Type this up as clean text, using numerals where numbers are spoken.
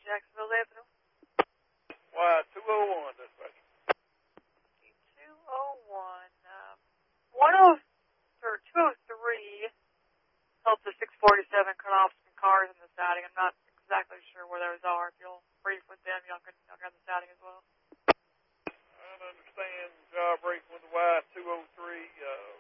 Jacksonville Avenue. Y201, dispatcher. 201. 203 helped the 647 cut off some cars in the siding. I'm not exactly sure where those are. If you'll brief with them, y'all can have the siding as well. I understand job brief with the Y203.